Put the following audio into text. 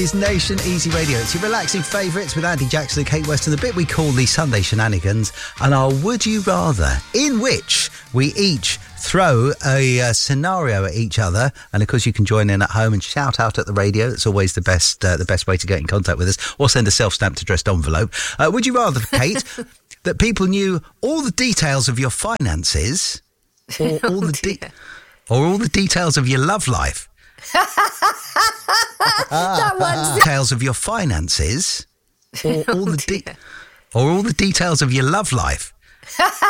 Is Nation Easy Radio. It's your relaxing favourites with Andy Jackson and Kate Weston, the bit we call the Sunday Shenanigans, and our Would You Rather, in which we each throw a scenario at each other, and of course you can join in at home and shout out at the radio. It's always the best way to get in contact with us, or send a self-stamped addressed envelope. Would you rather, Kate, that people knew all the details of your finances, or all the details of your love life? That one's Details of your finances, or all the details of your love life.